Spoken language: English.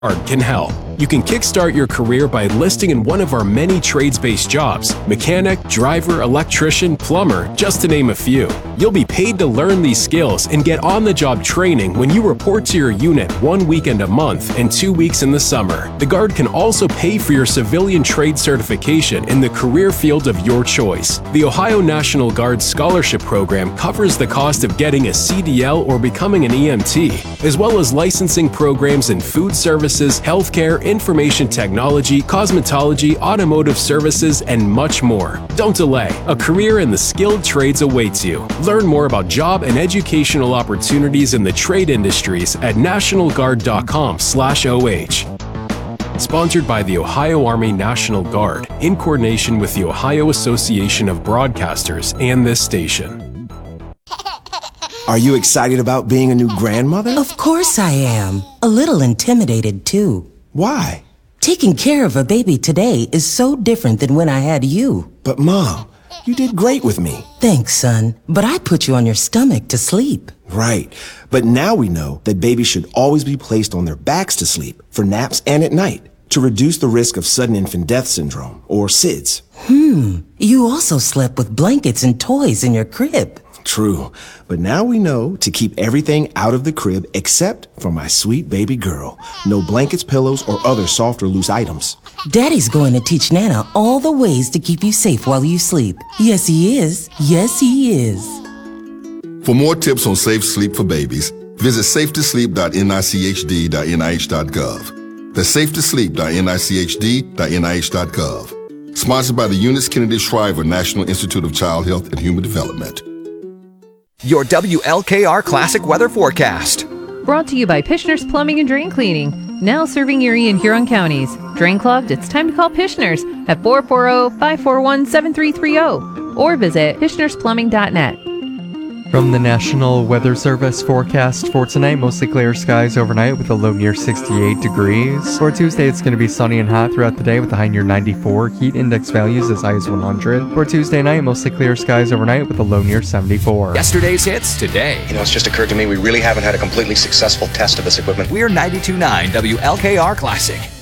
Guard can help. You can kickstart your career by enlisting in one of our many trades-based jobs: mechanic, driver, electrician, plumber, just to name a few. You'll be paid to learn these skills and get on-the-job training when you report to your unit 1 weekend a month and 2 weeks in the summer. The Guard can also pay for your civilian trade certification in the career field of your choice. The Ohio National Guard Scholarship Program covers the cost of getting a CDL or becoming an EMT, as well as licensing programs in food services, healthcare, information technology, cosmetology, automotive services, and much more. Don't delay. A career in the skilled trades awaits you. Learn more about job and educational opportunities in the trade industries at nationalguard.com/OH. Sponsored by the Ohio Army National Guard in coordination with the Ohio Association of Broadcasters and this station. Are you excited about being a new grandmother? Of course I am. A little intimidated too. Why? Taking care of a baby today is so different than when I had you. But Mom, you did great with me. Thanks, son. But I put you on your stomach to sleep. Right. But now we know that babies should always be placed on their backs to sleep for naps and at night to reduce the risk of sudden infant death syndrome, or SIDS. You also slept with blankets and toys in your crib. True. But now we know to keep everything out of the crib except for my sweet baby girl. No blankets, pillows, or other soft or loose items. Daddy's going to teach Nana all the ways to keep you safe while you sleep. Yes, he is. Yes, he is. For more tips on safe sleep for babies, visit safetosleep.nichd.nih.gov. That's safetosleep.nichd.nih.gov. Sponsored by the Eunice Kennedy Shriver National Institute of Child Health and Human Development. Your WLKR Classic Weather Forecast. Brought to you by Pishner's Plumbing and Drain Cleaning. Now serving Erie and Huron counties. Drain clogged? It's time to call Pishner's at 440-541-7330 or visit pishnersplumbing.net. From the National Weather Service forecast for tonight, mostly clear skies overnight with a low near 68 degrees. For Tuesday, it's going to be sunny and hot throughout the day with a high near 94. Heat index values as high as 100. For Tuesday night, mostly clear skies overnight with a low near 74. Yesterday's hits today. It's just occurred to me we really haven't had a completely successful test of this equipment. We're 92.9 WLKR Classic.